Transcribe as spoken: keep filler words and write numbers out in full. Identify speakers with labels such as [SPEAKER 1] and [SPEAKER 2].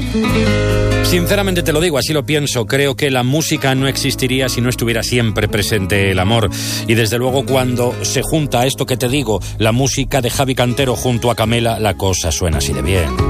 [SPEAKER 1] Sinceramente te lo digo, así lo pienso. Creo que la música no existiría si no estuviera siempre presente el amor. Y desde luego cuando se junta esto que te digo, la música de Javi Cantero junto a Camela, la cosa suena así de bien.